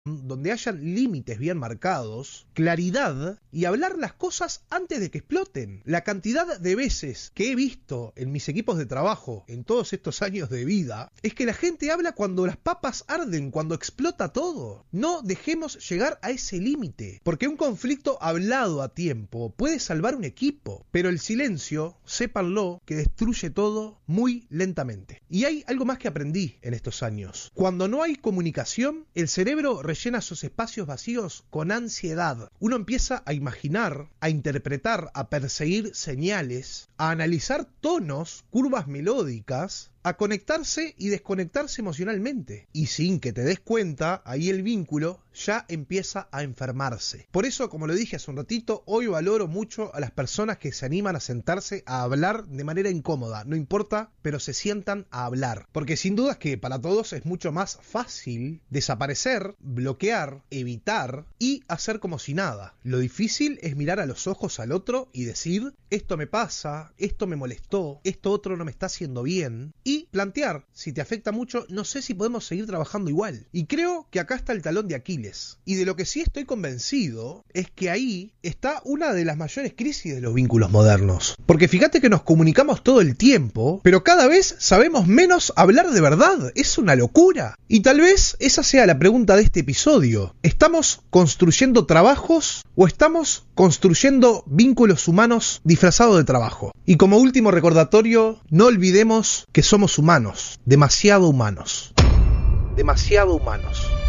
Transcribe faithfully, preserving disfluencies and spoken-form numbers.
donde hayan límites bien marcados, claridad y hablar las cosas antes de que exploten. La cantidad de veces que he visto en mis equipos de trabajo en todos estos años de vida es que la gente habla cuando las papas arden, cuando explota todo. No dejemos llegar a ese límite, porque un conflicto hablado a tiempo puede salvar un equipo, pero el silencio, sépanlo, que destruye todo muy lentamente. Y hay algo más que aprendí en estos años. Cuando no hay comunicación, el cerebro rellena esos espacios vacíos con ansiedad. Uno empieza a imaginar, a interpretar, a perseguir señales, a analizar tonos, curvas melódicas, a conectarse y desconectarse emocionalmente. Y sin que te des cuenta, ahí el vínculo ya empieza a enfermarse. Por eso, como lo dije hace un ratito, hoy valoro mucho a las personas que se animan a sentarse a hablar de manera incómoda. No importa, pero se sientan a hablar. Porque sin duda es que para todos es mucho más fácil desaparecer, bloquear, evitar y hacer como si nada. Lo difícil es mirar a los ojos al otro y decir, esto me pasa, esto me molestó, esto otro no me está haciendo bien. Y plantear, si te afecta mucho, no sé si podemos seguir trabajando igual. Y creo que acá está el talón de Aquiles. Y de lo que sí estoy convencido es que ahí está una de las mayores crisis de los vínculos modernos. Porque fíjate que nos comunicamos todo el tiempo, pero cada vez sabemos menos hablar de verdad. Es una locura. Y tal vez esa sea la pregunta de este episodio. ¿Estamos construyendo trabajos o estamos construyendo vínculos humanos disfrazados de trabajo? Y como último recordatorio, no olvidemos que somos humanos, demasiado humanos. Demasiado humanos.